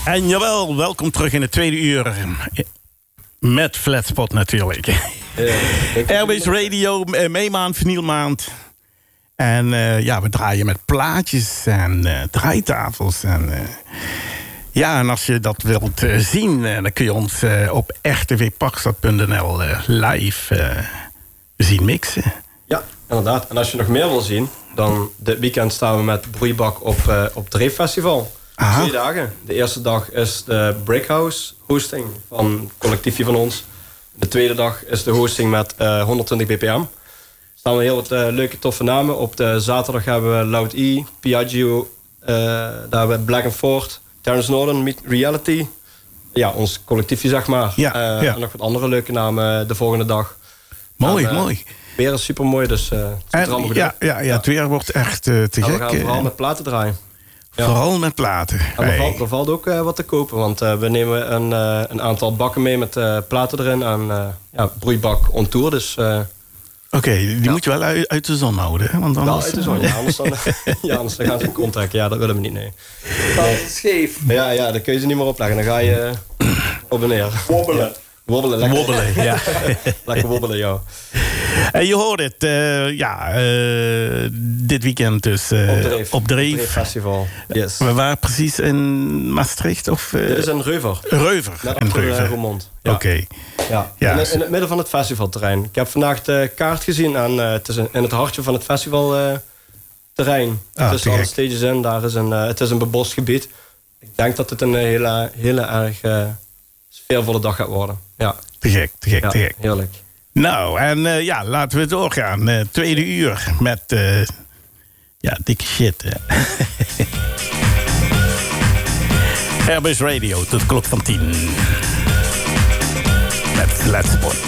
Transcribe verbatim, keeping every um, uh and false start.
En jawel, welkom terug in het tweede uur. Met Flatspot natuurlijk. Ja, Airways Radio, meemaand, vernielmaand. En uh, ja, we draaien met plaatjes en uh, draaitafels. En, uh, ja, en als je dat wilt uh, zien, uh, dan kun je ons uh, op r t v pakstad punt n l uh, live uh, zien mixen. Ja, inderdaad. En als je nog meer wil zien, dan dit weekend staan we met Broeibak op, uh, op Dreef Festival. Aha. Twee dagen. De eerste dag is de Brickhouse hosting van een collectiefje van ons. De tweede dag is de hosting met uh, honderdtwintig b p m. Er staan we heel wat uh, leuke toffe namen. Op de zaterdag hebben we Loud E, Piaggio, uh, daar hebben we Black and Fort, Terrence Norton, Meet Reality. Ja, ons collectiefje zeg maar. Ja, uh, ja. En nog wat andere leuke namen de volgende dag. Mooi, en, uh, mooi. Het weer is super mooi, dus uh, het en, allemaal goed ja, ja, ja, het weer wordt echt uh, te ja, gek. We gaan vooral met platen draaien. Ja. Vooral met platen. En er, valt, er valt ook uh, wat te kopen, want uh, we nemen een, uh, een aantal bakken mee met uh, platen erin. En uh, ja, Broeibak on tour, dus... Uh, Oké, okay, die ja. moet je wel uit, uit de zon houden, hè? Want anders... Wel uit de zon, ja. Anders dan, ja, anders dan gaan ze een contract. Ja, dat willen we niet, nee. Dat is scheef. Ja, ja, dan kun je ze niet meer opleggen. Dan ga je uh, op en neer. Wobbelen. Ja. Wobbelen, lekker. Wobbelen, ja. Lekker wobbelen, ja. En je hoort het, uh, ja, uh, dit weekend dus uh, op Dreef. Op Dreef. Dreef Festival, yes. We waren precies in Maastricht? Of, uh, Dit is een Reuver. Reuver. Net in Reuver. Roermond. Ja. Oké. Okay. Ja. Ja. In, in het midden van het festivalterrein. Ik heb vandaag de kaart gezien en uh, het is in het hartje van het festivalterrein. Uh, ah, tussen alle stages in, daar is een, uh, het is een bebost gebied. Ik denk dat het een hele, hele erg uh, sfeervolle dag gaat worden. Ja. Te gek, te gek, ja, te gek. Heerlijk. Nou, en uh, ja, laten we doorgaan. Uh, tweede uur met, uh, ja, dikke shit. Airways Radio, tot de klok van tien. Met Flatspot.